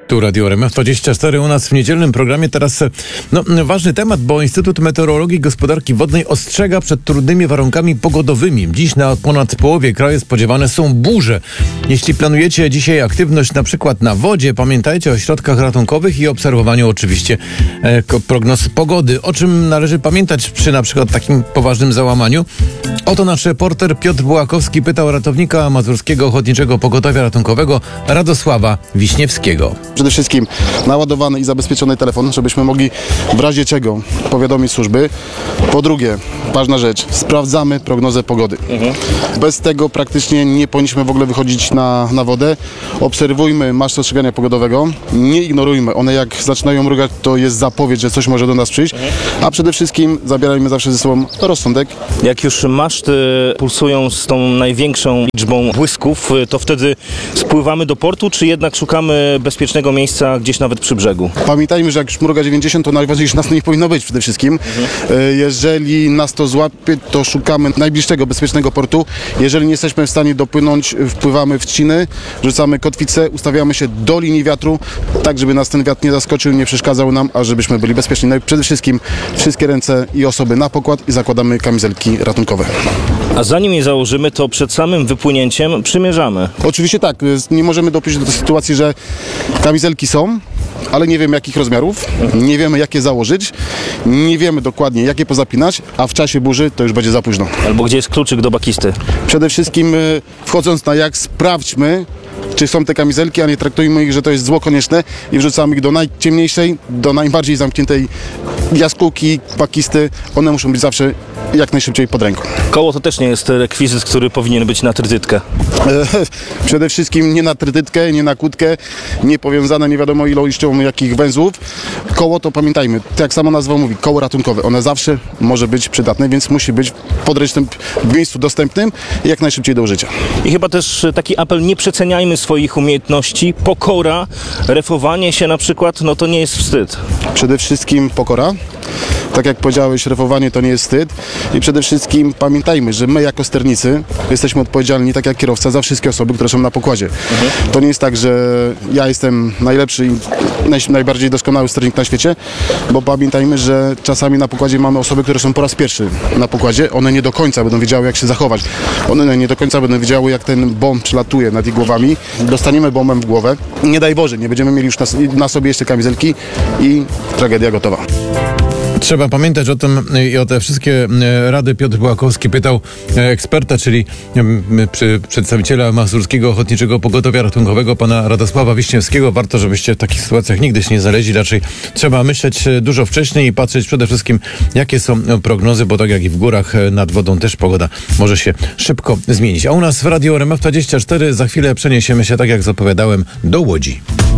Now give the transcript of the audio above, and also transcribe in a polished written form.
Tu Radio RMF24 u nas w niedzielnym programie. Teraz ważny temat, bo Instytut Meteorologii i Gospodarki Wodnej ostrzega przed trudnymi warunkami pogodowymi. Dziś na ponad połowie kraju spodziewane są burze. Jeśli planujecie dzisiaj aktywność na przykład na wodzie, pamiętajcie o środkach ratunkowych i obserwowaniu oczywiście prognoz pogody. O czym należy pamiętać przy na przykład takim poważnym załamaniu? Oto nasz reporter Piotr Bułakowski pytał ratownika Mazurskiego Ochotniczego Pogotowia Ratunkowego Radosława Wiśniewskiego. Przede wszystkim naładowany i zabezpieczony telefon, żebyśmy mogli w razie czego powiadomić służby. Po drugie, ważna rzecz, sprawdzamy prognozę pogody. Bez tego praktycznie nie powinniśmy w ogóle wychodzić na wodę. Obserwujmy maszty ostrzegania pogodowego, nie ignorujmy. One jak zaczynają mrugać, to jest zapowiedź, że coś może do nas przyjść. A przede wszystkim zabierajmy zawsze ze sobą rozsądek. Jak już maszty pulsują z tą największą liczbą błysków, to wtedy spływamy do portu, czy jednak szukamy bezpiecznego miejsca gdzieś nawet przy brzegu? Pamiętajmy, że jak już mruga 90, to najważniejsze nas nie powinno być przede wszystkim. Jeżeli nas to złapie, to szukamy najbliższego bezpiecznego portu. Jeżeli nie jesteśmy w stanie dopłynąć, wpływamy w trzciny, rzucamy kotwicę, ustawiamy się do linii wiatru, tak żeby nas ten wiatr nie zaskoczył, nie przeszkadzał nam, a żebyśmy byli bezpieczni. No i przede wszystkim wszystkie ręce i osoby na pokład i zakładamy kamizelki ratunkowe. A zanim je założymy, to przed samym wypłynięciem przymierzamy. Oczywiście tak, nie możemy dopuścić do tej sytuacji, że kamizelki są, ale nie wiemy jakich rozmiarów, nie wiemy jak je założyć, nie wiemy dokładnie jak je pozapinać, a w czasie burzy to już będzie za późno. Albo gdzie jest kluczyk do bakisty? Przede wszystkim wchodząc na jak, sprawdźmy, czy są te kamizelki, a nie traktujmy ich, że to jest zło konieczne i wrzucamy ich do najciemniejszej, do najbardziej zamkniętej jaskółki, bakisty. One muszą być zawsze jak najszybciej pod ręką. Koło to też nie jest rekwizyt, który powinien być na trytytkę. Przede wszystkim nie na trytytkę, nie na kłódkę, nie powiązane nie wiadomo ilością jakich węzłów. Koło to pamiętajmy, tak jak sama nazwa mówi, koło ratunkowe. One zawsze może być przydatne, więc musi być podręcznym w miejscu dostępnym i jak najszybciej do użycia. I chyba też taki apel, nie przeceniajmy swoich umiejętności. Pokora, refowanie się na przykład, no to nie jest wstyd. Przede wszystkim pokora. Tak jak powiedziałeś, refowanie to nie jest wstyd i przede wszystkim pamiętajmy, że my jako sternicy jesteśmy odpowiedzialni, tak jak kierowca, za wszystkie osoby, które są na pokładzie. To nie jest tak, że ja jestem najlepszy i najbardziej doskonały sternik na świecie, bo pamiętajmy, że czasami na pokładzie mamy osoby, które są po raz pierwszy na pokładzie. One nie do końca będą wiedziały, jak się zachować. One nie do końca będą wiedziały, jak ten bomb przelatuje nad ich głowami. Dostaniemy bombem w głowę. Nie daj Boże, nie będziemy mieli już na sobie jeszcze kamizelki i tragedia gotowa. Trzeba pamiętać o tym i o te wszystkie rady. Piotr Bułakowski pytał eksperta, czyli przedstawiciela Mazurskiego Ochotniczego Pogotowia Ratunkowego, pana Radosława Wiśniewskiego. Warto, żebyście w takich sytuacjach nigdy się nie znaleźli. Raczej trzeba myśleć dużo wcześniej i patrzeć przede wszystkim, jakie są prognozy, bo tak jak i w górach nad wodą też pogoda może się szybko zmienić. A u nas w Radio RMF24 za chwilę przeniesiemy się, tak jak zapowiadałem, do Łodzi.